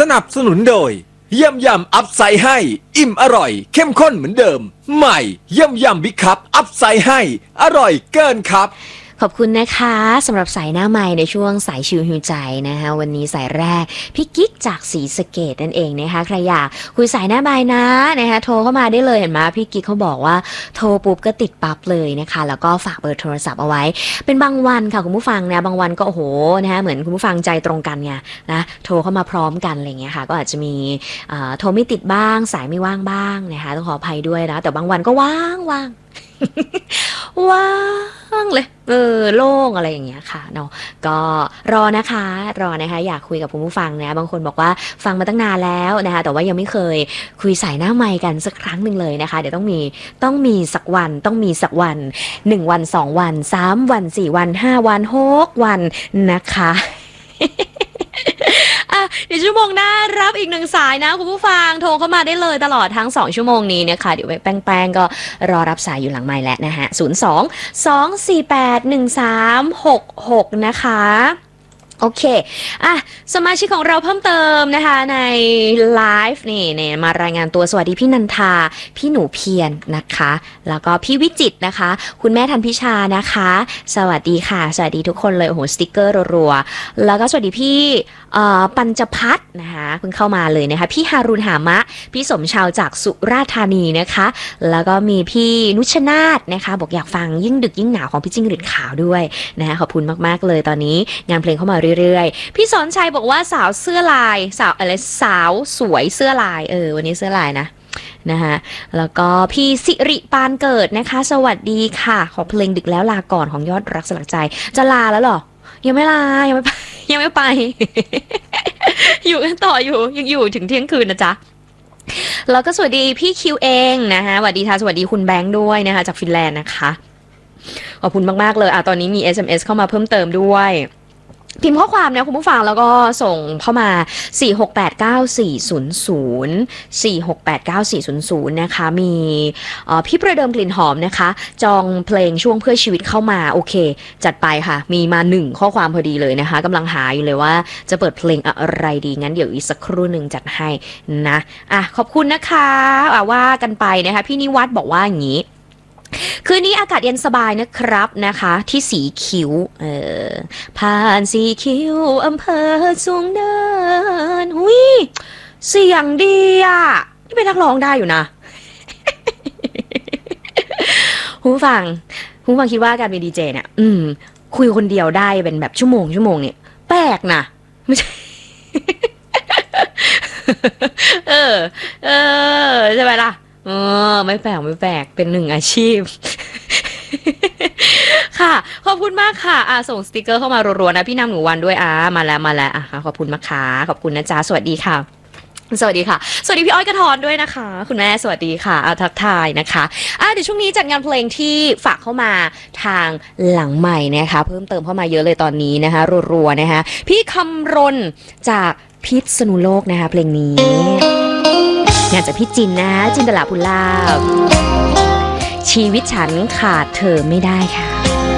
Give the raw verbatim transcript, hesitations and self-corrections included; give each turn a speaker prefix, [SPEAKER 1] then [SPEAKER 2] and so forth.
[SPEAKER 1] นับสนุนโดยเยี่ยมยำอัพไซด์ให้อิ่มอร่อยเข้มข้นเหมือนเดิมใหม่เยี่ยมยำบิ๊กคัพอัพไซด์ให้อร่อยเกินครับ
[SPEAKER 2] ขอบคุณนะคะสำหรับสายหน้าไม้ในช่วงสายชิวหิวใจนะคะวันนี้สายแรกพี่กิ๊กจากศรีสะเกษนั่นเองนะคะใครอยากคุยสายหน้าไม้นะนะคะโทรเข้ามาได้เลยเห็นไหมพี่กิ๊กเขาบอกว่าโทรปุ๊บก็ติดปั๊บเลยนะคะแล้วก็ฝากเบอร์โทรศัพท์เอาไว้เป็นบางวันค่ะคุณผู้ฟังนะบางวันก็โอ้โหนะคะเหมือนคุณผู้ฟังใจตรงกันไงนะโทรเข้ามาพร้อมกันอะไรเงี้ยค่ะก็อาจจะมีโทรไม่ติดบ้างสายไม่ว่างบ้างนะคะต้องขออภัยด้วยนะแต่บางวันก็ว่างว่างว่างเลยเออโล่งอะไรอย่างเงี้ยค่ะเนาะก็รอนะคะรอนะคะอยากคุยกับคุณผู้ฟังนะบางคนบอกว่าฟังมาตั้งนานแล้วนะคะแต่ว่ายังไม่เคยคุยสายหน้าไมค์กันสักครั้งหนึ่งเลยนะคะเดี๋ยวต้องมีต้องมีสักวันต้องมีสักวันหนึ่งวันสองวันสามวันสี่วันห้าวันหกวันนะคะอ่ะเดี๋ยวชั่วโมงหน้ารับอีกหนึ่งสายนะคุณผู้ฟังโทรเข้ามาได้เลยตลอดทั้งสองชั่วโมงนี้นะคะเดี๋ยวแป้งๆก็รอรับสายอยู่หลังไมค์แล้วนะฮะศูนย์ สอง สอง สี่ แปด หนึ่ง สาม หก หกนะคะโอเคอ่ะสมาชิกของเราเพิ่มเติมนะคะในไลฟ์นี่เนี่ยมารายงานตัวสวัสดีพี่นันทาพี่หนูเพียรนะคะแล้วก็พี่วิจิตรนะคะคุณแม่ทันพิชานะคะสวัสดีค่ะสวัสดีทุกคนเลยโอ้โหสติกเกอร์รัวๆแล้วก็สวัสดีพี่ปัญจพัฒน์นะคะเพิ่งเข้ามาเลยนะคะพี่ฮารุณหามะพี่สมชาวจากสุราษฎร์ธานีนะคะแล้วก็มีพี่นุชนาธนะคะบอกอยากฟังยิ่งดึกยิ่งหนาวของพี่จิ้งหรีดขาวด้วยนะคะขอบคุณมากๆเลยตอนนี้งานเพลงเข้ามาเรื่อยๆพี่สอนชัยบอกว่าสาวเสื้อลายสาวอะไรสาวสวยเสื้อลายเออวันนี้เสื้อลายนะนะคะแล้วก็พี่สิริปานเกิดนะคะสวัสดีค่ะขอเพลงดึกแล้วลาก่อนของยอดรักสลักใจจะลาแล้วเหรอยังไม่ลายังไม่ไปยังไม่ไป อยู่กันต่ออยู่ยังอยู่ถึงเที่ยงคืนนะจ๊ะแล้วก็สวัสดีพี่คิวเองนะคะสวัสดีค่ะสวัสดีคุณแบงค์ด้วยนะคะจากฟินแลนด์นะคะขอบคุณมากๆเลยอ่ะตอนนี้มี เอส เอ็ม เอส เข้ามาเพิ่มเติมด้วยพิมพ์ข้อความนะคุณผู้ฟังแล้วก็ส่งเข้ามาสี่ หก แปด เก้า สี่ ศูนย์ ศูนย์ สี่ หก แปด เก้า สี่ ศูนย์ ศูนย์นะคะมีพี่ประเดิมกลิ่นหอมนะคะจองเพลงช่วงเพื่อชีวิตเข้ามาโอเคจัดไปค่ะมีมาหนึ่งข้อความพอดีเลยนะคะกำลังหาอยู่เลยว่าจะเปิดเพลงอะไรดีงั้นเดี๋ยวอีกสักครู่หนึ่งจัดให้นะอ่ะขอบคุณนะคะว่ากันไปนะคะพี่นิวัฒน์บอกว่าอย่างนี้คืนนี้อากาศเย็นสบายนะครับนะคะที่สีคิ้วเออผ่านสีคิ้วอำเภอสูงเนินหุยเสียงดีอ่ะนี่เป็นนักร้องได้อยู่นะคุณฟังคุณฟังคิดว่าการเป็นดีเจเนี่ยอืมคุยคนเดียวได้เป็นแบบชั่วโมงชั่วโมงเนี่ยแปลกนะไม่ใช่เออเออใช่ไหมล่ะเออไม่แปลกไม่แปลกเป็นหนึ่งอาชีพค่ะขอบคุณมากค่ะอ่ะส่งสติกเกอร์เข้ามารัวๆนะพี่นำหนูวันด้วยอ่ะมาแล้วมาแล้วอ่ะขอบคุณมากค่ะขอบคุณนะจ๊ะสวัสดีค่ะสวัสดีค่ะสวัสดีพี่อ้อยกระทอนด้วยนะคะคุณแม่สวัสดีค่ะอาทักทายนะคะอ่ะเดี๋ยวช่วงนี้จัดงานเพลงที่ฝากเข้ามาทางหลังใหม่นะคะเพิ่มเติมเข้ามาเยอะเลยตอนนี้นะคะรัวๆนะคะพี่คำรณจากพิษณุโลกนะคะเพลงนี้งานจากพี่จินนะจินตลาภูลาภชีวิตฉันขาดเธอไม่ได้ค่ะ